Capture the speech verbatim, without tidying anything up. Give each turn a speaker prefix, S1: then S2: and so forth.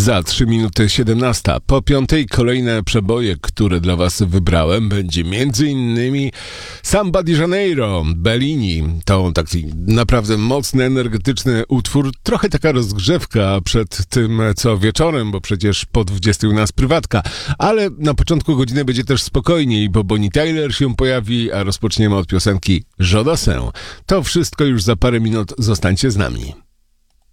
S1: Za trzy minuty siedemnasta. Po piątej kolejne przeboje, które dla was wybrałem, będzie między innymi Samba di Janeiro, Bellini. To taki naprawdę mocny, energetyczny utwór. Trochę taka rozgrzewka przed tym, co wieczorem, bo przecież po dwudziestej u nas prywatka. Ale na początku godziny będzie też spokojniej, bo Bonnie Tyler się pojawi, a rozpoczniemy od piosenki Je Dansais. To wszystko już za parę minut. Zostańcie z nami.